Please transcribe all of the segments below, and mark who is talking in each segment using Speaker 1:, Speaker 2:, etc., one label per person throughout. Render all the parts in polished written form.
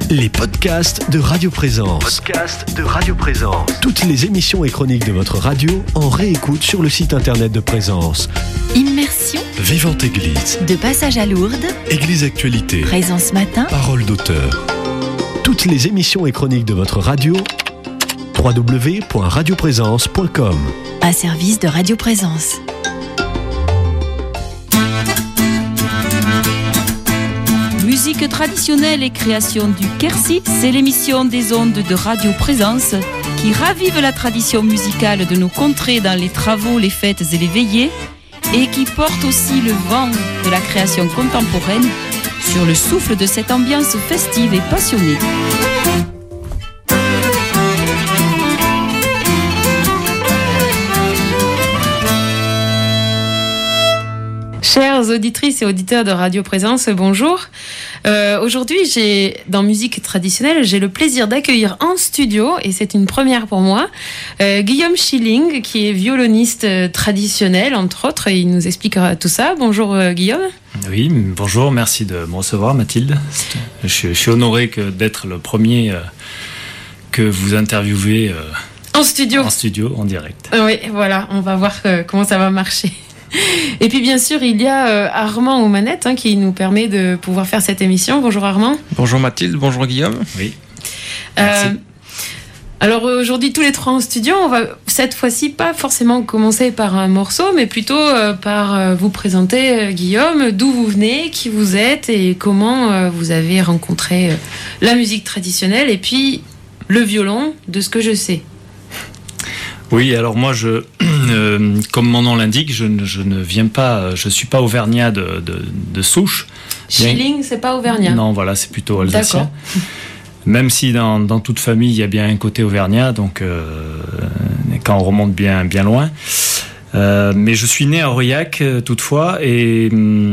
Speaker 1: Les podcasts de Radio Présence. Toutes les émissions et chroniques de votre radio en réécoute sur le site internet de Présence.
Speaker 2: Immersion.
Speaker 1: Vivante Église.
Speaker 2: De passage à Lourdes.
Speaker 1: Église Actualité.
Speaker 2: Présence matin.
Speaker 1: Parole d'auteur. Toutes les émissions et chroniques de votre radio. www.radioprésence.com.
Speaker 2: Un service de Radio Présence.
Speaker 3: Musique traditionnelle et création du Quercy, c'est l'émission des ondes de Radio Présence qui ravive la tradition musicale de nos contrées dans les travaux, les fêtes et les veillées et qui porte aussi le vent de la création contemporaine sur le souffle de cette ambiance festive et passionnée. Chères auditrices et auditeurs de Radio Présence, bonjour. Aujourd'hui, dans Musique traditionnelle, j'ai le plaisir d'accueillir en studio, et c'est une première pour moi, Guillaume Schilling, qui est violoniste traditionnel, entre autres, et il nous expliquera tout ça. Bonjour Guillaume.
Speaker 4: Oui, bonjour, merci de me recevoir Mathilde. Je suis honoré d'être le premier que vous interviewez
Speaker 3: en studio,
Speaker 4: en direct.
Speaker 3: Oui, voilà, on va voir comment ça va marcher. Et puis bien sûr, il y a Armand aux manettes qui nous permet de pouvoir faire cette émission. Bonjour Armand.
Speaker 5: Bonjour Mathilde, bonjour Guillaume.
Speaker 4: Oui. Merci.
Speaker 3: Alors aujourd'hui, tous les trois en studio, on va cette fois-ci pas forcément commencer par un morceau, mais plutôt par vous présenter, Guillaume, d'où vous venez, qui vous êtes et comment vous avez rencontré la musique traditionnelle et puis le violon, de ce que je sais.
Speaker 4: Oui, alors moi, comme mon nom l'indique, je ne viens pas, je suis pas auvergnat de souche.
Speaker 3: Schilling, c'est pas auvergnat.
Speaker 4: Non, voilà, c'est plutôt alsacien.
Speaker 3: D'accord.
Speaker 4: Même si dans toute famille, il y a bien un côté auvergnat, donc quand on remonte bien loin. Mais je suis né à Aurillac, toutefois, et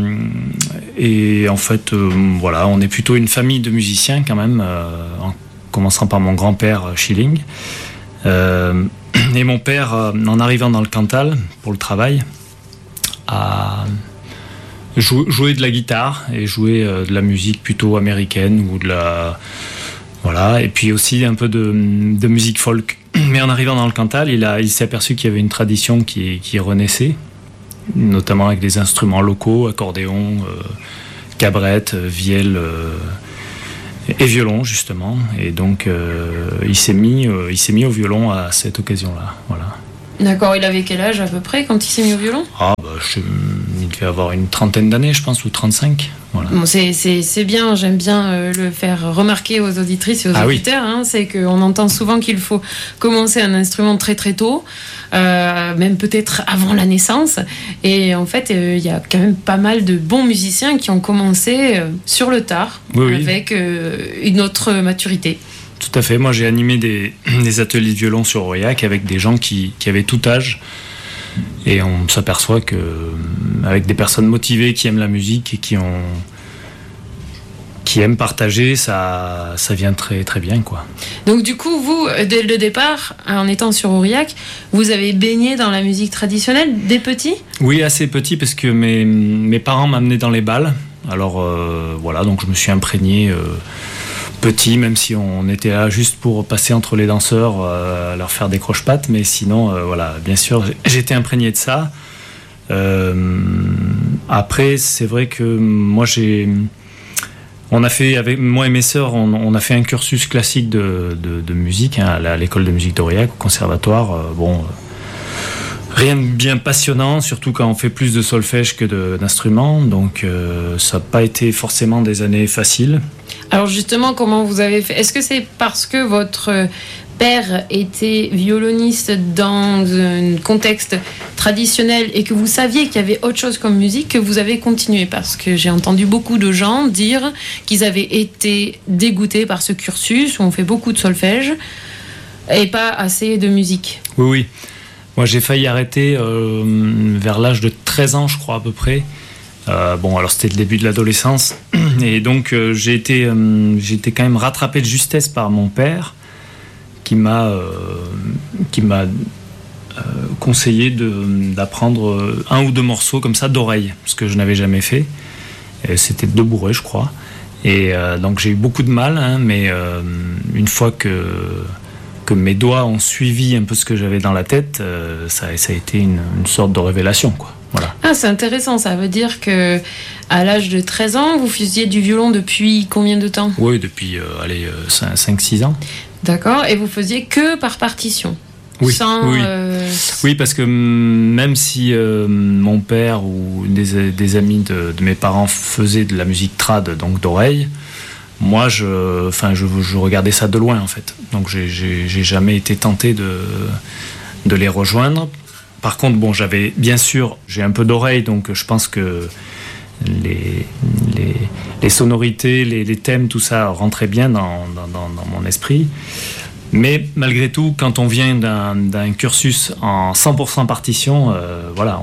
Speaker 4: en fait, voilà, on est plutôt une famille de musiciens quand même, en commençant par mon grand-père Schilling. Et mon père, en arrivant dans le Cantal pour le travail, a joué de la guitare et joué de la musique plutôt américaine ou de la... Voilà, et puis aussi un peu de musique folk. Mais en arrivant dans le Cantal, il s'est aperçu qu'il y avait une tradition qui renaissait, notamment avec des instruments locaux, accordéon, cabrette, vielle... et violon justement, et donc il s'est mis au violon à cette occasion-là, voilà.
Speaker 3: D'accord, il avait quel âge à peu près quand il s'est mis au violon ?
Speaker 4: Il devait avoir une trentaine d'années, je pense, ou 35. Voilà.
Speaker 3: Bon, c'est bien, j'aime bien le faire remarquer aux auditrices et aux auditeurs. Oui. C'est qu'on entend souvent qu'il faut commencer un instrument très très tôt, même peut-être avant la naissance. Et en fait, il y a quand même pas mal de bons musiciens qui ont commencé sur le tard, avec une autre maturité.
Speaker 4: Tout à fait. Moi, j'ai animé des ateliers de violon sur Aurillac avec des gens qui avaient tout âge. Et on s'aperçoit qu'avec des personnes motivées qui aiment la musique et qui aiment partager, ça vient très, très bien, quoi.
Speaker 3: Donc du coup, vous, dès le départ, en étant sur Aurillac, vous avez baigné dans la musique traditionnelle dès petit ?
Speaker 4: Oui, assez petit, parce que mes parents m'amenaient dans les bals. Alors voilà, donc je me suis imprégné... petit, même si on était là juste pour passer entre les danseurs, leur faire des croche-pattes, mais sinon, voilà, bien sûr, j'étais imprégné de ça. Après, c'est vrai que moi, on a fait, avec moi et mes sœurs, on a fait un cursus classique de musique à l'école de musique d'Aurillac, au conservatoire. Rien de bien passionnant, surtout quand on fait plus de solfège que d'instruments, donc ça n'a pas été forcément des années faciles.
Speaker 3: Alors justement, comment vous avez fait ? Est-ce que c'est parce que votre père était violoniste dans un contexte traditionnel et que vous saviez qu'il y avait autre chose comme musique que vous avez continué ? Parce que j'ai entendu beaucoup de gens dire qu'ils avaient été dégoûtés par ce cursus où on fait beaucoup de solfège et pas assez de musique.
Speaker 4: Oui. Moi, j'ai failli arrêter vers l'âge de 13 ans, je crois, à peu près. Alors c'était le début de l'adolescence. Et donc, j'ai été quand même rattrapé de justesse par mon père, qui m'a conseillé d'apprendre un ou deux morceaux comme ça d'oreille, ce que je n'avais jamais fait. Et c'était 2 bourrées, je crois. Et donc j'ai eu beaucoup de mal, hein, mais une fois que mes doigts ont suivi un peu ce que j'avais dans la tête, ça a été une sorte de révélation, quoi. Voilà.
Speaker 3: Ah, c'est intéressant, ça veut dire que à l'âge de 13 ans, vous faisiez du violon depuis combien de temps ?
Speaker 4: Oui, depuis 5-6 ans.
Speaker 3: D'accord, et vous faisiez que par partition ?
Speaker 4: Oui,
Speaker 3: sans,
Speaker 4: oui. Oui, parce que même si mon père ou des amis de mes parents faisaient de la musique trad, donc d'oreille, moi je regardais ça de loin en fait. Donc j'ai jamais été tenté de les rejoindre. Par contre, bon, j'ai un peu d'oreille, donc je pense que les sonorités, les thèmes, tout ça rentrait bien dans mon esprit. Mais malgré tout, quand on vient d'un cursus en 100% partition, voilà,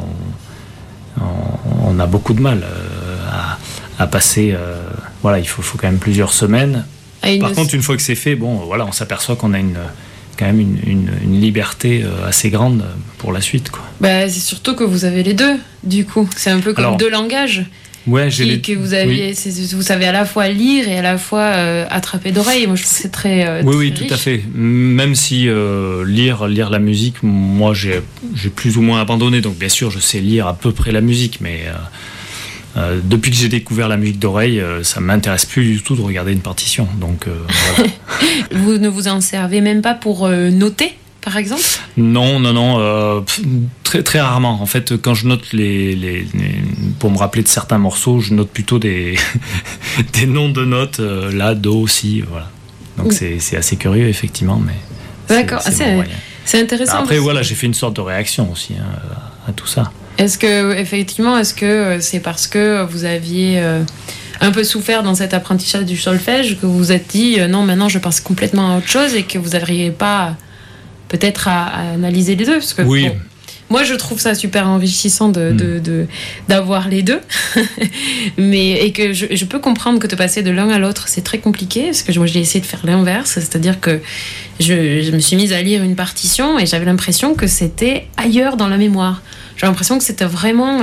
Speaker 4: on a beaucoup de mal à passer. Voilà, il faut quand même plusieurs semaines. Par contre, une fois que c'est fait, bon, voilà, on s'aperçoit qu'on a quand même une liberté assez grande pour la suite, quoi.
Speaker 3: Bah, c'est surtout que vous avez les deux, du coup. C'est un peu comme deux langages.
Speaker 4: Ouais,
Speaker 3: que vous aviez, vous savez à la fois lire et à la fois attraper d'oreille. Moi, je trouve que c'est très.
Speaker 4: Oui,
Speaker 3: très
Speaker 4: tout à fait. Même si lire la musique, moi, j'ai plus ou moins abandonné. Donc, bien sûr, je sais lire à peu près la musique, mais depuis que j'ai découvert la musique d'oreille, ça m'intéresse plus du tout de regarder une partition. Donc, voilà.
Speaker 3: Vous ne vous en servez même pas pour noter, par exemple ?
Speaker 4: Non, très très rarement. En fait, quand je note pour me rappeler de certains morceaux, je note plutôt des noms de notes, la, do, si, voilà. Donc c'est assez curieux effectivement, mais
Speaker 3: d'accord, c'est intéressant.
Speaker 4: Après voilà, j'ai fait une sorte de réaction aussi à tout ça.
Speaker 3: Est-ce que c'est parce que vous aviez un peu souffert dans cet apprentissage du solfège que vous vous êtes dit non, maintenant je pense complètement à autre chose et que vous n'arrivez pas peut-être à analyser les deux, parce que
Speaker 4: oui.
Speaker 3: Bon, moi je trouve ça super enrichissant d'avoir les deux et que je peux comprendre que de passer de l'un à l'autre c'est très compliqué, parce que moi j'ai essayé de faire l'inverse, c'est-à-dire que je me suis mise à lire une partition et j'avais l'impression que c'était ailleurs dans la mémoire. J'avais l'impression que c'était vraiment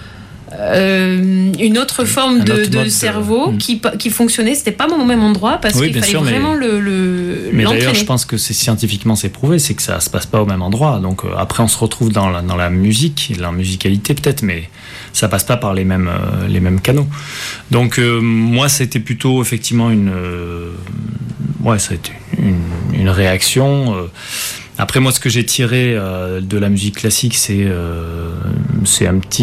Speaker 3: une autre forme de cerveau qui fonctionnait. C'était pas au même endroit parce qu'il fallait vraiment
Speaker 4: mais
Speaker 3: l'entraîner.
Speaker 4: D'ailleurs, je pense que scientifiquement c'est prouvé, c'est que ça se passe pas au même endroit. Donc après, on se retrouve dans la musique, la musicalité peut-être, mais ça passe pas par les mêmes canaux. Donc moi, c'était plutôt effectivement une réaction. Après, moi, ce que j'ai tiré de la musique classique, c'est un petit